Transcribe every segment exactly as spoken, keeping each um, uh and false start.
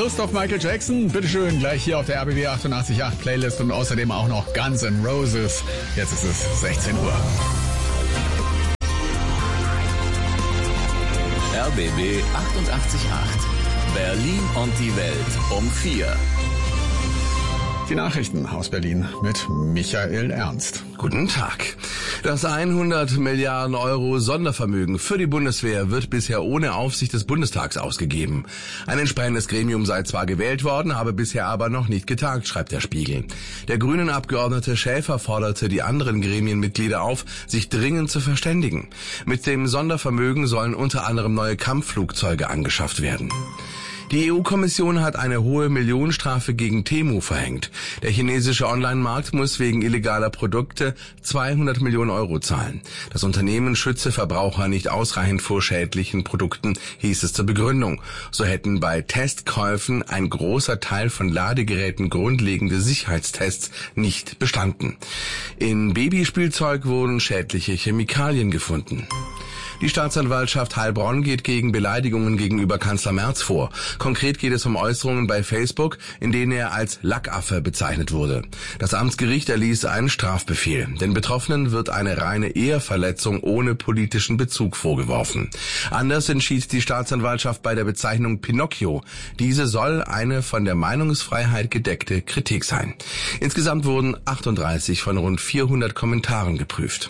Lust auf Michael Jackson? Bitteschön, gleich hier auf der R B B achtundachtzig Komma acht Playlist und außerdem auch noch Guns N' Roses. Jetzt ist es sechzehn Uhr. R B B achtundachtzig Komma acht. Berlin und die Welt um vier. Die Nachrichten aus Berlin mit Michael Ernst. Guten Tag. Das hundert Milliarden Euro Sondervermögen für die Bundeswehr wird bisher ohne Aufsicht des Bundestags ausgegeben. Ein entsprechendes Gremium sei zwar gewählt worden, habe bisher aber noch nicht getagt, schreibt der Spiegel. Der Grünen-Abgeordnete Schäfer forderte die anderen Gremienmitglieder auf, sich dringend zu verständigen. Mit dem Sondervermögen sollen unter anderem neue Kampfflugzeuge angeschafft werden. Die E U-Kommission hat eine hohe Millionenstrafe gegen Temu verhängt. Der chinesische Online-Markt muss wegen illegaler Produkte zweihundert Millionen Euro zahlen. Das Unternehmen schütze Verbraucher nicht ausreichend vor schädlichen Produkten, hieß es zur Begründung. So hätten bei Testkäufen ein großer Teil von Ladegeräten grundlegende Sicherheitstests nicht bestanden. In Babyspielzeug wurden schädliche Chemikalien gefunden. Die Staatsanwaltschaft Heilbronn geht gegen Beleidigungen gegenüber Kanzler Merz vor. Konkret geht es um Äußerungen bei Facebook, in denen er als Lackaffe bezeichnet wurde. Das Amtsgericht erließ einen Strafbefehl. Den Betroffenen wird eine reine Eheverletzung ohne politischen Bezug vorgeworfen. Anders entschied die Staatsanwaltschaft bei der Bezeichnung Pinocchio. Diese soll eine von der Meinungsfreiheit gedeckte Kritik sein. Insgesamt wurden achtunddreißig von rund vierhundert Kommentaren geprüft.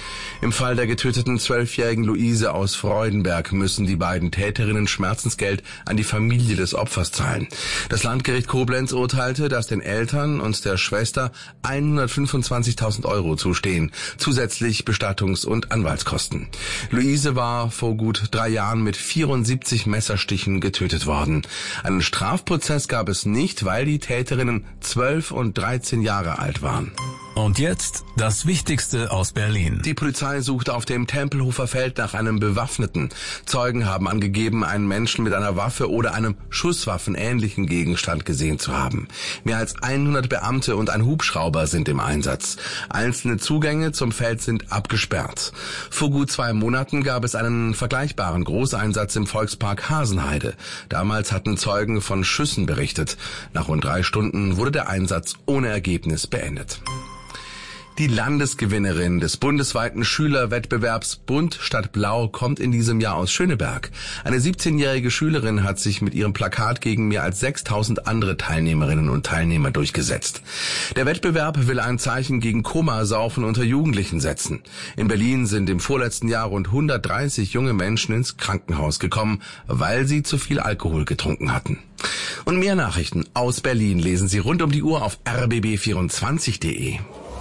Im Fall der getöteten zwölfjährigen Luise aus Freudenberg müssen die beiden Täterinnen Schmerzensgeld an die Familie des Opfers zahlen. Das Landgericht Koblenz urteilte, dass den Eltern und der Schwester hundertfünfundzwanzigtausend Euro zustehen, zusätzlich Bestattungs- und Anwaltskosten. Luise war vor gut drei Jahren mit vierundsiebzig Messerstichen getötet worden. Einen Strafprozess gab es nicht, weil die Täterinnen zwölf und dreizehn Jahre alt waren. Und jetzt das Wichtigste aus Berlin. Die Polizei sucht auf dem Tempelhofer Feld nach einem Bewaffneten. Zeugen haben angegeben, einen Menschen mit einer Waffe oder einem schusswaffenähnlichen Gegenstand gesehen zu haben. Mehr als hundert Beamte und ein Hubschrauber sind im Einsatz. Einzelne Zugänge zum Feld sind abgesperrt. Vor gut zwei Monaten gab es einen vergleichbaren Großeinsatz im Volkspark Hasenheide. Damals hatten Zeugen von Schüssen berichtet. Nach rund drei Stunden wurde der Einsatz ohne Ergebnis beendet. Die Landesgewinnerin des bundesweiten Schülerwettbewerbs Bunt statt Blau kommt in diesem Jahr aus Schöneberg. Eine siebzehnjährige Schülerin hat sich mit ihrem Plakat gegen mehr als sechstausend andere Teilnehmerinnen und Teilnehmer durchgesetzt. Der Wettbewerb will ein Zeichen gegen Komasaufen unter Jugendlichen setzen. In Berlin sind im vorletzten Jahr rund hundertdreißig junge Menschen ins Krankenhaus gekommen, weil sie zu viel Alkohol getrunken hatten. Und mehr Nachrichten aus Berlin lesen Sie rund um die Uhr auf r b b vierundzwanzig punkt de.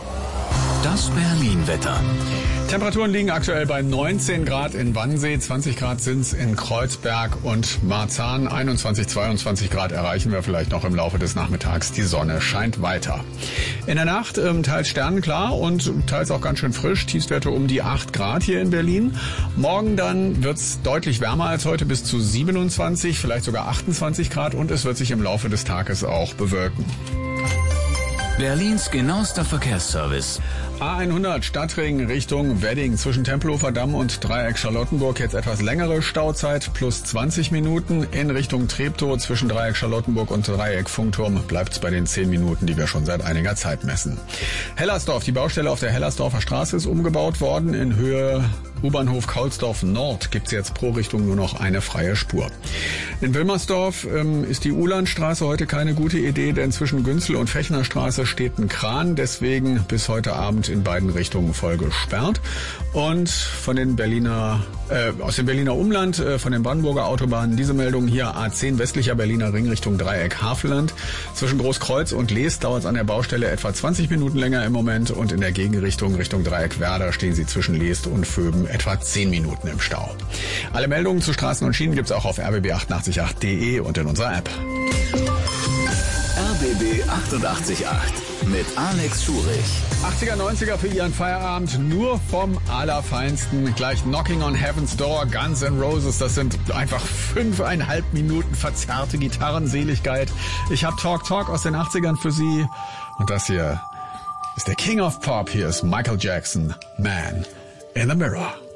Das Berlin-Wetter. Temperaturen liegen aktuell bei neunzehn Grad in Wannsee, zwanzig Grad sind's in Kreuzberg und Marzahn, einundzwanzig, zweiundzwanzig Grad erreichen wir vielleicht noch im Laufe des Nachmittags. Die Sonne scheint weiter. In der Nacht ähm, teils sternenklar und teils auch ganz schön frisch, Tiefstwerte um die acht Grad hier in Berlin. Morgen dann wird's deutlich wärmer als heute, bis zu siebenundzwanzig, vielleicht sogar achtundzwanzig Grad und es wird sich im Laufe des Tages auch bewölken. Berlins genauester Verkehrsservice. A hundert Stadtring Richtung Wedding zwischen Tempelhofer Damm und Dreieck Charlottenburg. Jetzt etwas längere Stauzeit, plus zwanzig Minuten. In Richtung Treptow zwischen Dreieck Charlottenburg und Dreieck Funkturm bleibt es bei den zehn Minuten, die wir schon seit einiger Zeit messen. Hellersdorf, die Baustelle auf der Hellersdorfer Straße ist umgebaut worden. In Höhe U-Bahnhof Kaulsdorf Nord gibt es jetzt pro Richtung nur noch eine freie Spur. In Wilmersdorf ähm, ist die Uhlandstraße heute keine gute Idee, denn zwischen Günzel und Fechnerstraße steht ein Kran. Deswegen bis heute Abend in beiden Richtungen voll gesperrt. Und von den Berliner, äh, aus dem Berliner Umland, äh, von den Brandenburger Autobahnen, diese Meldung hier A zehn westlicher Berliner Ring Richtung Dreieck Havelland. Zwischen Großkreuz und Lees dauert es an der Baustelle etwa zwanzig Minuten länger im Moment und in der Gegenrichtung Richtung Dreieck Werder stehen sie zwischen Leest und Vöben etwa zehn Minuten im Stau. Alle Meldungen zu Straßen und Schienen gibt's auch auf r b b achtundachtzig punkt acht punkt de und in unserer App. R B B achtundachtzig Komma acht mit Alex Schurich. achtziger, neunziger für Ihren Feierabend nur vom Allerfeinsten. Gleich Knocking on Heaven's Door, Guns N' Roses. Das sind einfach fünfeinhalb Minuten verzerrte Gitarrenseligkeit. Ich habe Talk Talk aus den achtzigern für Sie. Und das hier ist der King of Pop. Hier ist Michael Jackson, Man in the Mirror.